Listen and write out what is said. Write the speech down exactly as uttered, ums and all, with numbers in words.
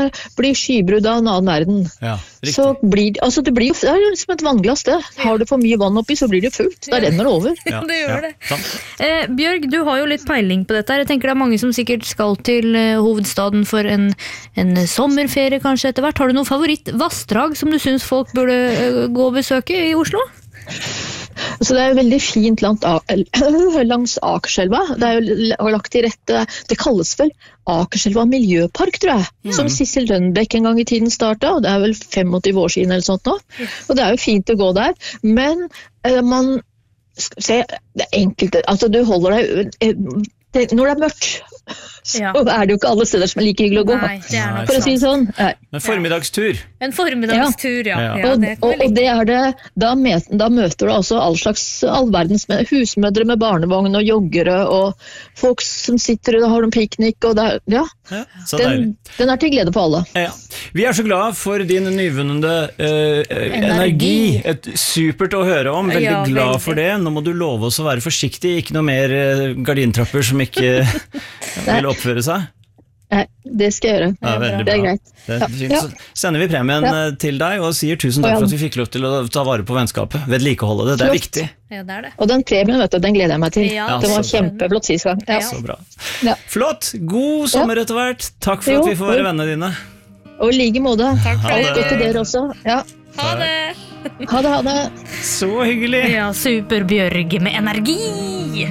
blir skybrudd av en annen verden. Ja, riktig. Så blir, altså det blir jo det er jo som et vannglass det. Har du for mye vann oppi, så blir det fullt. Da renner det over. Ja, det gjør ja, det. sant. Eh, Bjørg, du har jo litt peiling på dette her. Jeg tenker det er mange som sikkert skal til eh, hovedstaden for en, en sommerferie kanskje etter hvert. Har du noen favoritt-vassdrag som du synes folk burde eh, gå og besøke i Oslo? Så det er jo veldig fint langt, langs Akerselva. Det er jo lagt til rette, det kalles vel Akerselva miljøpark, tror jeg. Mm. Som Sissel Rønbeck en gang i tiden startet, og det er vel femogtyve år siden eller sånt nå. Og det er jo fint å gå der. Men eh, man, se, det er enkelt, altså du holder deg, eh, det, når det er mørkt, så ja. Er det jo ikke alle steder som er like hyggelig å gå. Nei, det er nok for å si det sånn. En formiddagstur. En formiddagstur, ja. ja. ja. Og, og, og det er det, da, met, da møter du altså all slags, all verdens med, husmødre med barnevogn og joggere, og folk som sitter og har en piknik, og det er, ja. ja så den, den er til glede på alle. Ja. Vi er så glad for din nyvunnende uh, energi. energi. Et supert å høre om, veldig ja, glad veldig. For det. Nå må du love oss å være forsiktig, ikke noe mer uh, gardintrapper som ikke vil oppføre seg. Nei, det skal jeg gjøre. Ja, det er greit. Det er ja. Så sender vi premien ja. Til deg og sier tusen takk for at vi fikk lov til å ta vare på vennskapet. Vedlikeholde det, det er viktig. Ja, det er det. Og den premien, vet du, den gleder jeg meg til. Ja, det var kjempeflott sist gang. Ja. Så bra. Ja. Flott, god sommer etter hvert. Takk for jo, at vi får være vennene dine. Og i like måte. Takk for det. Godt til dere også. Ja. Ha det. Ha det, ha det. Så hyggelig. Ja, Super Bjørg med energi.